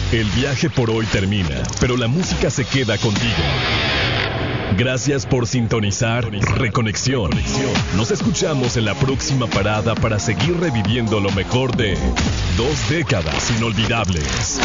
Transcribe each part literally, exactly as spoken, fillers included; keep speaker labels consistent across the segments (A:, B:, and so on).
A: El viaje por hoy termina, pero la música se queda contigo. Gracias por sintonizar Reconexión. Nos escuchamos en la próxima parada para seguir reviviendo lo mejor de dos décadas inolvidables.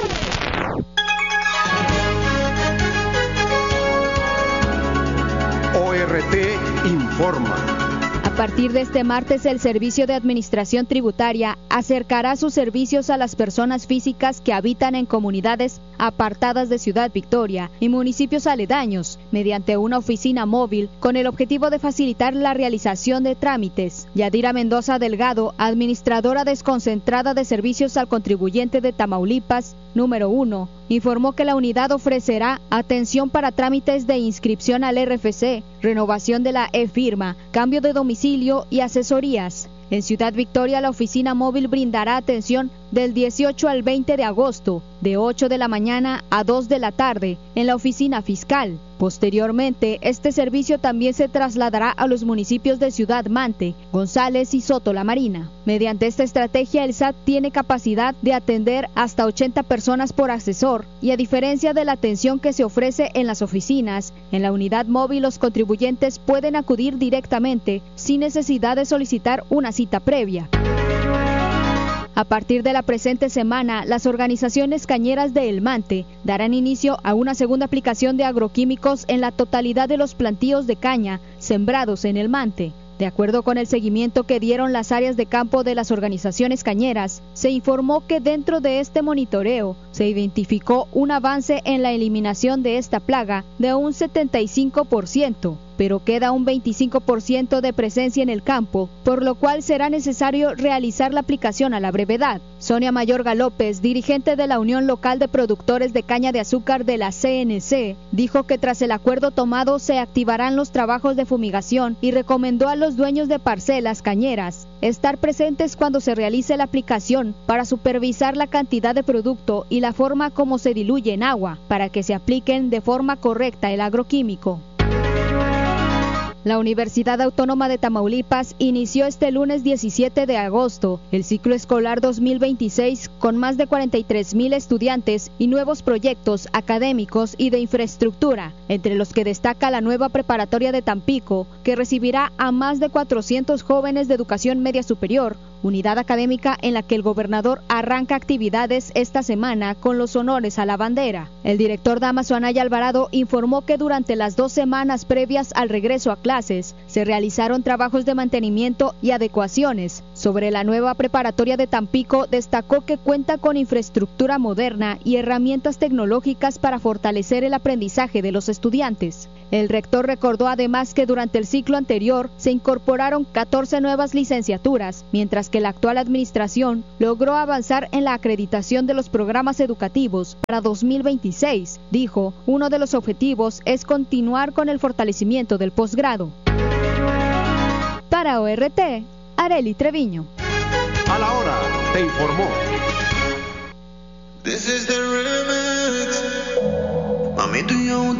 B: O R T informa.
C: A partir de este martes, el Servicio de Administración Tributaria acercará sus servicios a las personas físicas que habitan en comunidades apartadas de Ciudad Victoria y municipios aledaños, mediante una oficina móvil con el objetivo de facilitar la realización de trámites. Yadira Mendoza Delgado, administradora desconcentrada de servicios al contribuyente de Tamaulipas, número uno, informó que la unidad ofrecerá atención para trámites de inscripción al R F C, renovación de la e-firma, cambio de domicilio y asesorías. En Ciudad Victoria, la oficina móvil brindará atención del dieciocho al veinte de agosto, de ocho de la mañana a dos de la tarde, en la oficina fiscal. Posteriormente, este servicio también se trasladará a los municipios de Ciudad Mante, González y Soto la Marina. Mediante esta estrategia, el S A T tiene capacidad de atender hasta ochenta personas por asesor, y a diferencia de la atención que se ofrece en las oficinas, en la unidad móvil los contribuyentes pueden acudir directamente sin necesidad de solicitar una cita previa. A partir de la presente semana, las organizaciones cañeras de El Mante darán inicio a una segunda aplicación de agroquímicos en la totalidad de los plantíos de caña sembrados en El Mante. De acuerdo con el seguimiento que dieron las áreas de campo de las organizaciones cañeras, se informó que dentro de este monitoreo se identificó un avance en la eliminación de esta plaga de un setenta y cinco por ciento, pero queda un veinticinco por ciento de presencia en el campo, por lo cual será necesario realizar la aplicación a la brevedad. Sonia Mayorga López, dirigente de la Unión Local de Productores de Caña de Azúcar de la C N C, dijo que tras el acuerdo tomado se activarán los trabajos de fumigación y recomendó a los dueños de parcelas cañeras estar presentes cuando se realice la aplicación para supervisar la cantidad de producto y la forma como se diluye en agua, para que se apliquen de forma correcta el agroquímico. La Universidad Autónoma de Tamaulipas inició este lunes diecisiete de agosto el ciclo escolar dos mil veintiséis con más de cuarenta y tres mil estudiantes y nuevos proyectos académicos y de infraestructura, entre los que destaca la nueva preparatoria de Tampico, que recibirá a más de cuatrocientos jóvenes de educación media superior, unidad académica en la que el gobernador arranca actividades esta semana con los honores a la bandera. El director Damaso Anaya Alvarado informó que durante las dos semanas previas al regreso a clases se realizaron trabajos de mantenimiento y adecuaciones. Sobre la nueva preparatoria de Tampico, destacó que cuenta con infraestructura moderna y herramientas tecnológicas para fortalecer el aprendizaje de los estudiantes. El rector recordó además que durante el ciclo anterior se incorporaron catorce nuevas licenciaturas, mientras que la actual administración logró avanzar en la acreditación de los programas educativos para dos mil veintiséis. Dijo, uno de los objetivos es continuar con el fortalecimiento del posgrado. Para O R T, Arely Treviño.
B: A la hora, te informó.
D: This is the remix. Mami, tú y yo